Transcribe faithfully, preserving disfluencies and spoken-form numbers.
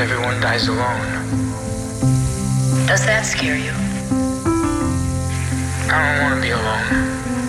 everyone dies alone. Does that scare you? I don't want to be alone.